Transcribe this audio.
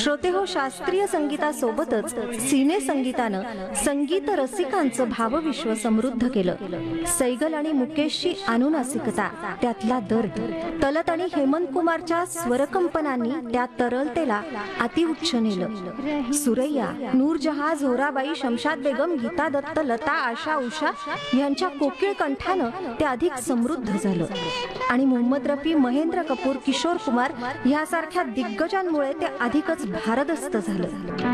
श्रोते हो, शास्त्रीय संगीतासोबतच सिने संगीतानं संगीत रसिकांचं भावविश्व समृद्ध केलं. सैगल आणि मुकेशची अनुनासिकता, त्यातला दर्द, तलत आणि हेमंत कुमारच्या स्वरकंपनांनी त्या तरलतेला अतिउच्च नेलं. सुरैया, नूरजहां, झोराबाई, शमशाद बेगम, गीता दत्त, लता, आशा, उषा यांच्या कोकिळ कंठानं ते अधिक समृद्ध झालं. आणि मोहम्मद रफी, महेंद्र कपूर, किशोर कुमार यासारख्या दिग्गजांमुळे ते अधिकच भारदस्त झालं.